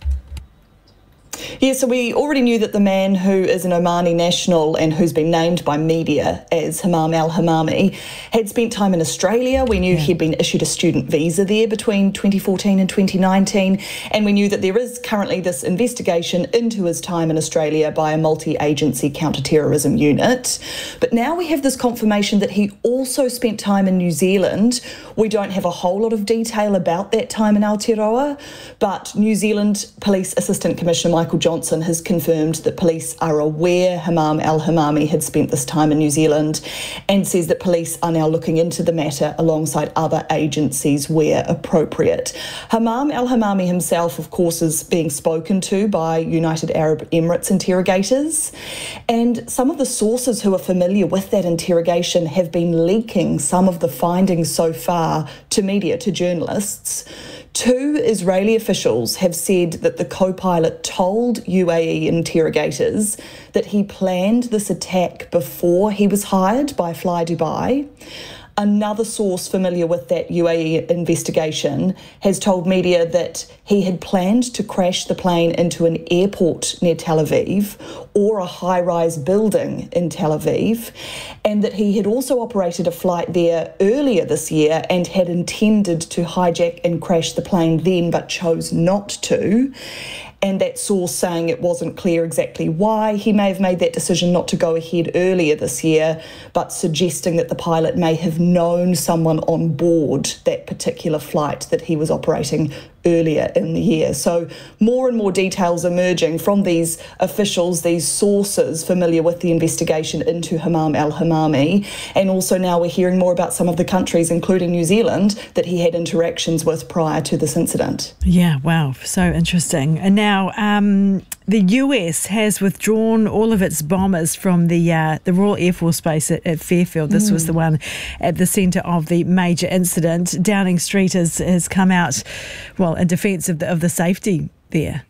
Yeah, so we already knew that the man who is an Omani national and who's been named by media as Hamam al-Hamami had spent time in Australia. We knew yeah. he'd been issued a student visa there between twenty fourteen and twenty nineteen, and we knew that there is currently this investigation into his time in Australia by a multi-agency counter-terrorism unit. But now we have this confirmation that he also spent time in New Zealand. We don't have a whole lot of detail about that time in Aotearoa, but New Zealand Police Assistant Commissioner Michael Johnson has confirmed that police are aware Hamam al-Hamami had spent this time in New Zealand, and says that police are now looking into the matter alongside other agencies where appropriate. Hamam al-Hamami himself, of course, is being spoken to by United Arab Emirates interrogators, and some of the sources who are familiar with that interrogation have been leaking some of the findings so far to media, to journalists. Two Israeli officials have said that the co-pilot told U A E interrogators that he planned this attack before he was hired by Fly Dubai. Another source familiar with that U A E investigation has told media that he had planned to crash the plane into an airport near Tel Aviv or a high-rise building in Tel Aviv, and that he had also operated a flight there earlier this year and had intended to hijack and crash the plane then but chose not to. And that source saying it wasn't clear exactly why he may have made that decision not to go ahead earlier this year, but suggesting that the pilot may have known someone on board that particular flight that he was operating earlier in the year. So more and more details emerging from these officials, these sources familiar with the investigation into Hamam al-Hamami. And also now we're hearing more about some of the countries, including New Zealand, that he had interactions with prior to this incident. Yeah, wow, so interesting. And now um, the U S has withdrawn all of its bombers from the uh, the Royal Air Force Base at, at Fairfield. This mm. was the one at the centre of the major incident. Downing Street has, has come out, well, in defence of the, of the safety there.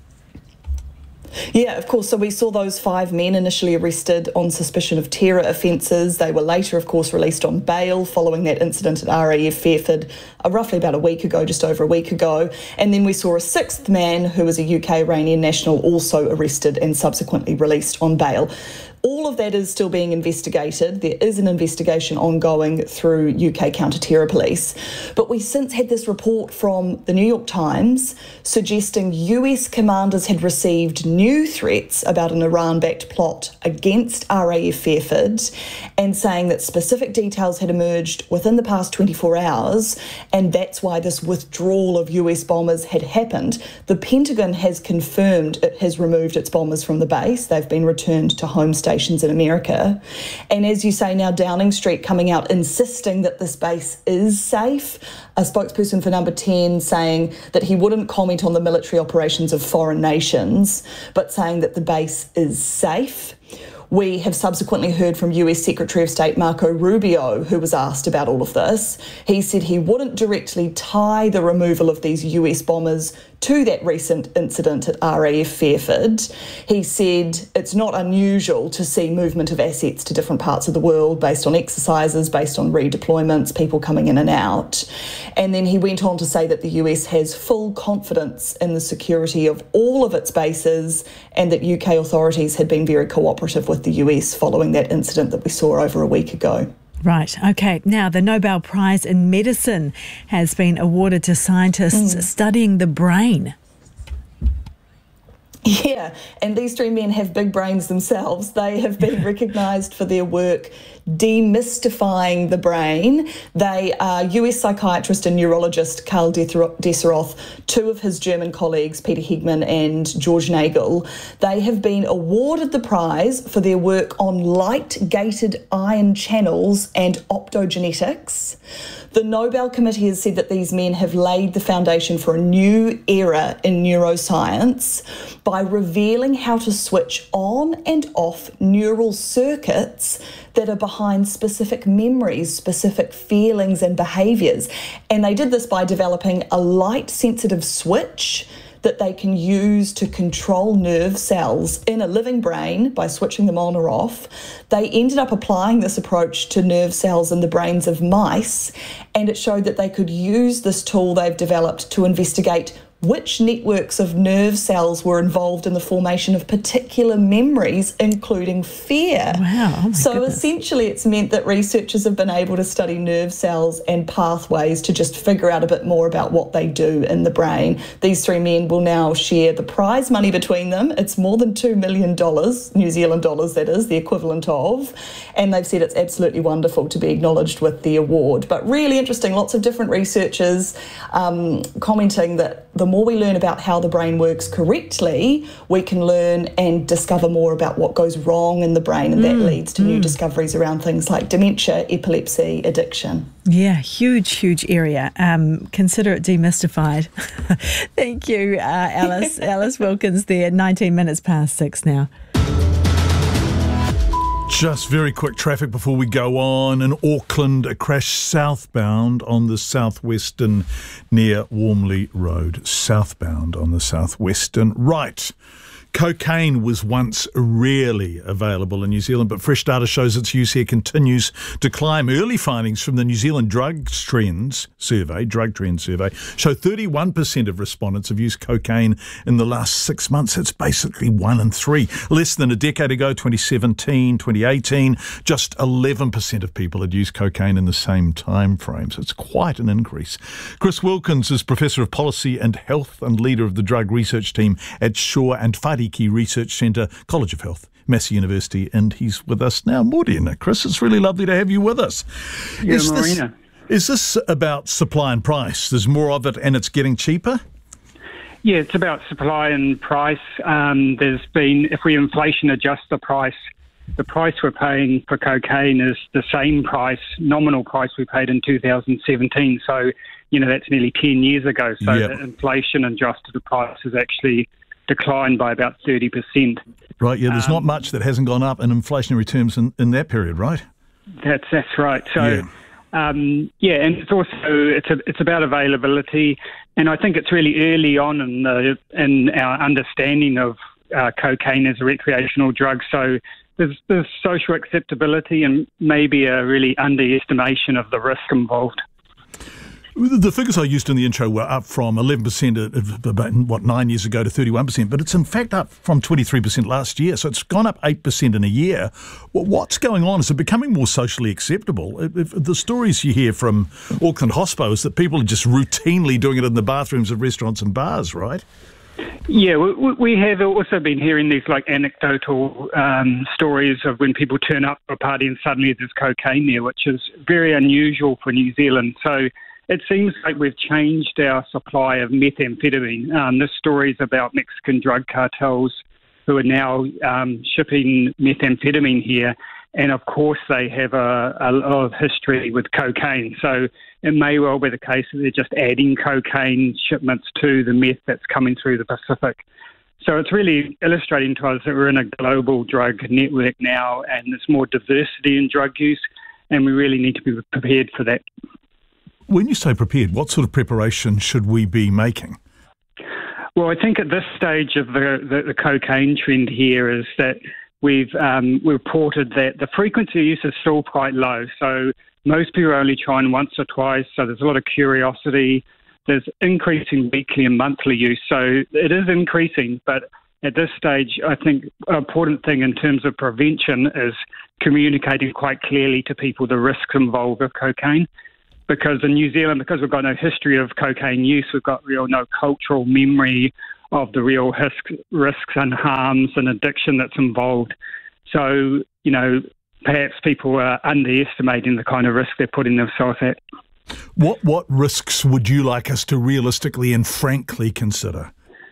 Yeah, of course. So we saw those five men initially arrested on suspicion of terror offences. They were later, of course, released on bail following that incident at R A F Fairford uh, roughly about a week ago, just over a week ago. And then we saw a sixth man who was a U K Iranian national also arrested and subsequently released on bail. All of that is still being investigated. There is an investigation ongoing through U K counter-terror police. But we since had this report from the New York Times suggesting U S commanders had received new threats about an Iran-backed plot against R A F Fairford, and saying that specific details had emerged within the past twenty-four hours, and that's why this withdrawal of U S bombers had happened. The Pentagon has confirmed it has removed its bombers from the base. They've been returned to home stations in America. And as you say now, Downing Street coming out insisting that this base is safe. A spokesperson for Number ten saying that he wouldn't comment on the military operations of foreign nations, but saying that the base is safe. We have subsequently heard from U S Secretary of State Marco Rubio, who was asked about all of this. He said he wouldn't directly tie the removal of these U S bombers to that recent incident at R A F Fairford. He said it's not unusual to see movement of assets to different parts of the world based on exercises, based on redeployments, people coming in and out. And then he went on to say that the U S has full confidence in the security of all of its bases, and that U K authorities had been very cooperative with the U S following that incident that we saw over a week ago. Right, okay. Now, the Nobel Prize in Medicine has been awarded to scientists mm. studying the brain. Yeah, and these three men have big brains themselves. They have been recognised for their work demystifying the brain. They are U S psychiatrist and neurologist Karl Deseroth, two of his German colleagues, Peter Hegman and George Nagel. They have been awarded the prize for their work on light-gated ion channels and optogenetics. The Nobel Committee has said that these men have laid the foundation for a new era in neuroscience by revealing how to switch on and off neural circuits that are behind specific memories, specific feelings and behaviours. And they did this by developing a light-sensitive switch that they can use to control nerve cells in a living brain by switching them on or off. They ended up applying this approach to nerve cells in the brains of mice, and it showed that they could use this tool they've developed to investigate which networks of nerve cells were involved in the formation of particular memories, including fear. Wow. Oh my so goodness. Essentially, it's meant that researchers have been able to study nerve cells and pathways to just figure out a bit more about what they do in the brain. These three men will now share the prize money between them. It's more than two million dollars, New Zealand dollars that is, the equivalent of, and they've said it's absolutely wonderful to be acknowledged with the award. But really interesting, lots of different researchers um, commenting that the more we learn about how the brain works correctly, we can learn and discover more about what goes wrong in the brain, and that mm, leads to mm. new discoveries around things like dementia, epilepsy, addiction. Yeah, huge, huge area. Um, consider it demystified. Thank you, uh, Alice. Alice Wilkins there, nineteen minutes past six now. Just very quick traffic before we go on. In Auckland, a crash southbound on the southwestern near Warmley Road. Southbound on the southwestern. Right. Cocaine was once rarely available in New Zealand, but fresh data shows its use here continues to climb. Early findings from the New Zealand Drug Trends Survey, Drug Trends Survey, show thirty-one percent of respondents have used cocaine in the last six months. It's basically one in three. Less than a decade ago, twenty seventeen, twenty eighteen, just eleven percent of people had used cocaine in the same time frame. So it's quite an increase. Chris Wilkins is Professor of Policy and Health and leader of the drug research team at Shaw and Whariki Research Centre, College of Health, Massey University, and he's with us now. Morena, Chris, it's really lovely to have you with us. Yeah, is Morena. This, is this about supply and price? There's more of it and it's getting cheaper? Yeah, it's about supply and price. Um, there's been, if we inflation adjust the price, the price we're paying for cocaine is the same price, nominal price we paid in two thousand seventeen. So, you know, that's nearly ten years ago. So Yep. the inflation adjusted the price is actually declined by about thirty percent. Right, yeah, there's Um, not much that hasn't gone up in inflationary terms in, in that period, right? That's that's right. So, Yeah. um, yeah, and it's also it's a, it's about availability, and I think it's really early on in the in our understanding of uh, cocaine as a recreational drug. So there's, there's social acceptability and maybe a really underestimation of the risk involved. The figures I used in the intro were up from eleven percent about, what, nine years ago to thirty-one percent, but it's in fact up from twenty-three percent last year, so it's gone up eight percent in a year. Well, what's going on? Is it becoming more socially acceptable? If, if the stories you hear from Auckland Hospo is that people are just routinely doing it in the bathrooms of restaurants and bars, right? Yeah, we, we have also been hearing these like anecdotal um, stories of when people turn up for a party and suddenly there's cocaine there, which is very unusual for New Zealand. So it seems like we've changed our supply of methamphetamine. Um, this story is about Mexican drug cartels who are now um, shipping methamphetamine here. And of course, they have a, a lot of history with cocaine. So it may well be the case that they're just adding cocaine shipments to the meth that's coming through the Pacific. So it's really illustrating to us that we're in a global drug network now, and there's more diversity in drug use, and we really need to be prepared for that. When you say prepared, what sort of preparation should we be making? Well, I think at this stage of the, the, the cocaine trend here is that we've um, reported that the frequency of use is still quite low. So most people are only trying once or twice, so there's a lot of curiosity. There's increasing weekly and monthly use, so it is increasing. But at this stage, I think an important thing in terms of prevention is communicating quite clearly to people the risks involved with cocaine. Because in New Zealand, because we've got no history of cocaine use, we've got real no cultural memory of the real risk, risks and harms and addiction that's involved. So, you know, perhaps people are underestimating the kind of risk they're putting themselves at. What what risks would you like us to realistically and frankly consider?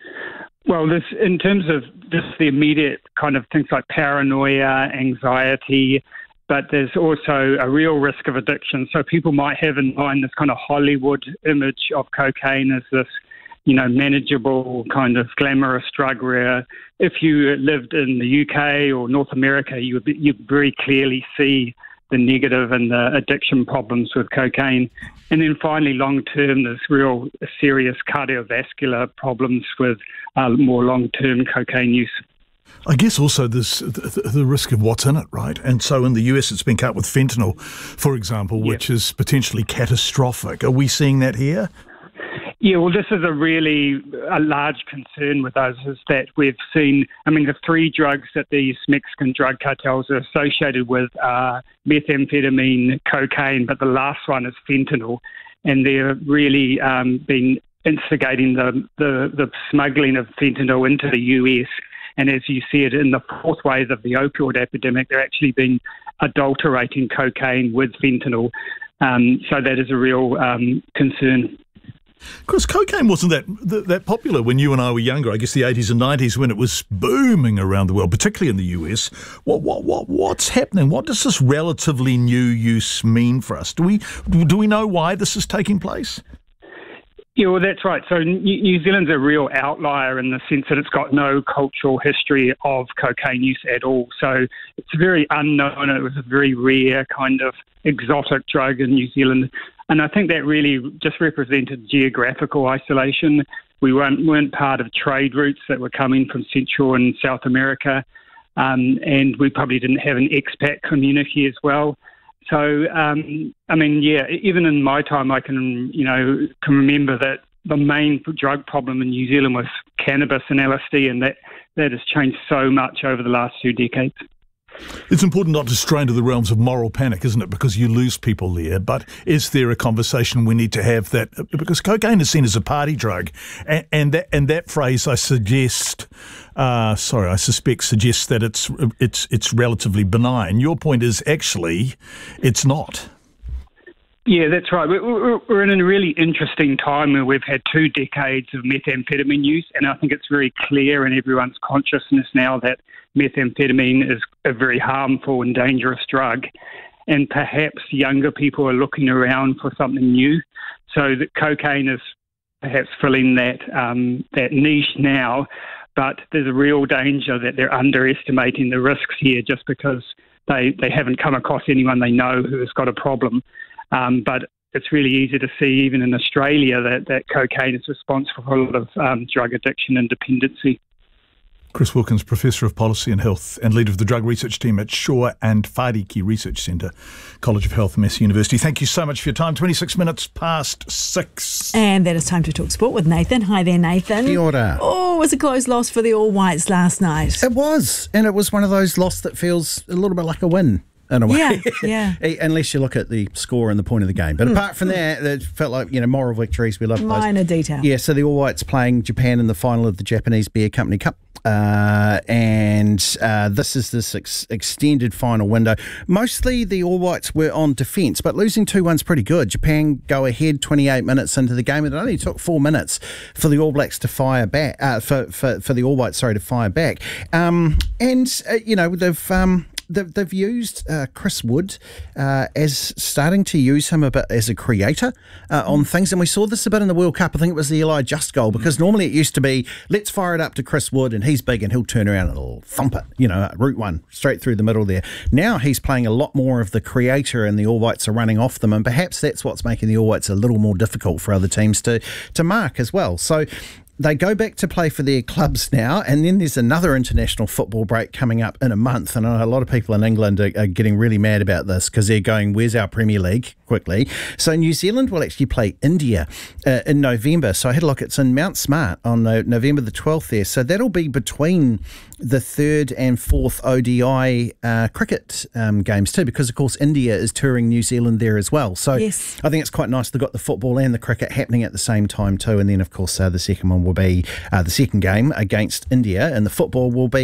Well, this, in terms of just the immediate kind of things like paranoia, anxiety, but there's also a real risk of addiction. So people might have in mind this kind of Hollywood image of cocaine as this, you know, manageable kind of glamorous drug where if you lived in the U K or North America, you would be, you'd very clearly see the negative and the addiction problems with cocaine. And then finally, long term, there's real serious cardiovascular problems with uh, more long-term cocaine use. I guess also there's the, the risk of what's in it, right? And so in the U S it's been cut with fentanyl, for example, which yep. is potentially catastrophic. Are we seeing that here? Yeah, well, this is a really a large concern with us is that we've seen, I mean, the three drugs that these Mexican drug cartels are associated with are methamphetamine, cocaine, but the last one is fentanyl. And they're really um, been instigating the, the, the smuggling of fentanyl into the U S. And as you see it in the fourth wave of the opioid epidemic, they're actually been adulterating cocaine with fentanyl. Um, so that is a real um, concern. Chris, cocaine wasn't that, that that popular when you and I were younger. I guess the eighties and nineties when it was booming around the world, particularly in the U S. What what what what's happening? What does this relatively new use mean for us? Do we do we know why this is taking place? Yeah, well, that's right. So New Zealand's a real outlier in the sense that it's got no cultural history of cocaine use at all. So it's very unknown. It was a very rare kind of exotic drug in New Zealand. And I think that really just represented geographical isolation. We weren't, weren't part of trade routes that were coming from Central and South America. Um, and we probably didn't have an expat community as well. So, um, I mean, yeah, even in my time, I can, you know, can remember that the main drug problem in New Zealand was cannabis and L S D, and that, that has changed so much over the last two decades. It's important not to stray into the realms of moral panic, isn't it? Because you lose people there. But is there a conversation we need to have that? Because cocaine is seen as a party drug, and, and that and that phrase, I suggest, uh, sorry, I suspect suggests that it's it's it's relatively benign. Your point is actually, it's not. Yeah, that's right. We're, we're in a really interesting time where we've had two decades of methamphetamine use, and I think it's very clear in everyone's consciousness now that methamphetamine is a very harmful and dangerous drug. And perhaps younger people are looking around for something new. So that cocaine is perhaps filling that um, that niche now, but there's a real danger that they're underestimating the risks here just because they, they haven't come across anyone they know who has got a problem. Um, but it's really easy to see, even in Australia, that, that cocaine is responsible for a lot of um, drug addiction and dependency. Chris Wilkins, Professor of Policy and Health and leader of the drug research team at Shaw and Whaariki Research Centre, College of Health, Massey University. Thank you so much for your time. twenty-six minutes past six. And that is time to talk sport with Nathan. Hi there, Nathan. Kia ora. Oh, it was a close loss for the All Whites last night. It was, and it was one of those losses that feels a little bit like a win. In a way. Yeah, yeah. Unless you look at the score and the point of the game. But mm. apart from that, it felt like, you know, moral victories. We love those. Minor detail. Yeah, so the All Whites playing Japan in the final of the Japanese Beer Company Cup. Uh, and uh, this is this ex- extended final window. Mostly the All Whites were on defence, but losing two one's pretty good. Japan go ahead twenty-eight minutes into the game. It only took four minutes for the All Blacks to fire back, uh, for, for, for the All Whites, sorry, to fire back. Um, and, uh, you know, they've... Um, They've, they've used uh, Chris Wood uh, as starting to use him a bit as a creator uh, on things. And we saw this a bit in the World Cup. I think it was the Eli Just goal, because normally it used to be, let's fire it up to Chris Wood and he's big and he'll turn around and he'll thump it, you know, route one, straight through the middle there. Now he's playing a lot more of the creator and the All Whites are running off them. And perhaps that's what's making the All Whites a little more difficult for other teams to, to mark as well. So they go back to play for their clubs now, and then there's another international football break coming up in a month. And I know a lot of people in England are, are getting really mad about this because they're going, where's our Premier League, quickly. So New Zealand will actually play India uh, in November. So I had a look, it's in Mount Smart on uh, November the twelfth there. So that'll be between the third and fourth O D I uh, cricket um, games too, because of course India is touring New Zealand there as well. So yes. I think it's quite nice they've got the football and the cricket happening at the same time too. And then of course uh, the second one will be uh, the second game against India, and the football will be